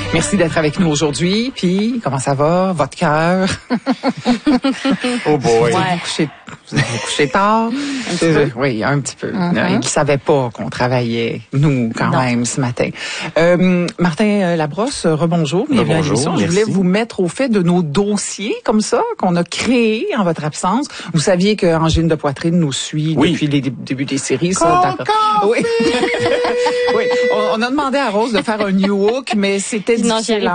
Merci d'être avec nous aujourd'hui. Puis, comment ça va? Votre cœur? Oh boy. Vous allez vous coucher tard? Oui, un petit peu. Il ne savait pas qu'on travaillait, nous, quand même, ce matin. Martin Labrosse, rebonjour. Bienvenue à l'émission. Je voulais vous mettre au fait de nos dossiers, comme ça, qu'on a créés en votre absence. Vous saviez que Angine de Poitrine nous suit depuis les débuts des séries. Ça, oui. Oui. On a demandé à Rose de faire un new look, mais c'était difficile.